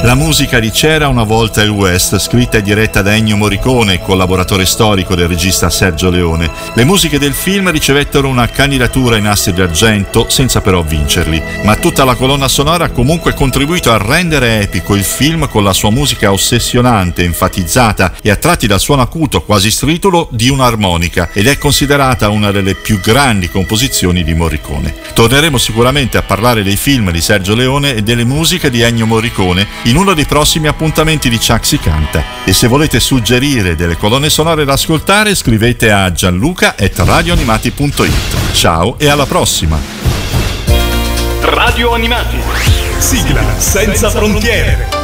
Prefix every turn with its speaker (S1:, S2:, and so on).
S1: la musica di C'era una volta il West, scritta e diretta da Ennio Morricone, collaboratore storico del regista Sergio Leone. Le musiche del film ricevettero una candidatura ai Nastri d'Argento senza però vincerli, ma tutta la colonna sonora ha comunque contribuito a rendere epico il film con la sua musica ossessionante, enfatizzata e a tratti dal suono acuto quasi stritulo di un'armonica, ed è considerata una delle più grandi composizioni di Morricone. Torneremo sicuramente a parlare dei film di Sergio Leone e delle musiche di Ennio Morricone in uno dei prossimi appuntamenti di Chuck si canta. E se volete suggerire delle colonne sonore da ascoltare, scrivete a gianluca@radioanimati.it. Ciao e alla prossima.
S2: Radio Animati.
S3: Sigla senza frontiere.